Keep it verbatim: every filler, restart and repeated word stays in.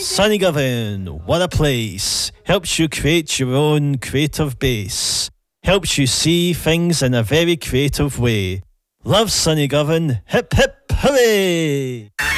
Sunnygovern, what a place. Helps you create your own creative base. Helps you see things in a very creative way. Love Sunnygovern, hip hip hooray!